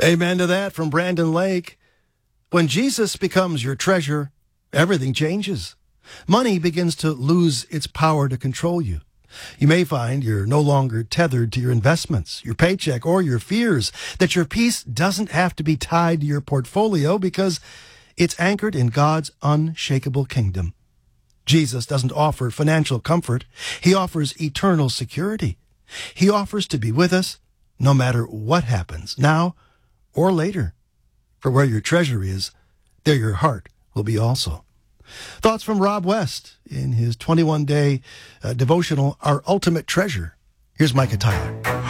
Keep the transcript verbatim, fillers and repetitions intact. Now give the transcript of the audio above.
Amen to that from Brandon Lake. When Jesus becomes your treasure, everything changes. Money begins to lose its power to control you. You may find you're no longer tethered to your investments, your paycheck, or your fears, that your peace doesn't have to be tied to your portfolio because it's anchored in God's unshakable kingdom. Jesus doesn't offer financial comfort. He offers eternal security. He offers to be with us no matter what happens, now or later. For where your treasure is, there your heart will be also. Thoughts from Rob West in his twenty-one day uh, devotional, Our Ultimate Treasure. Here's Micah Tyler.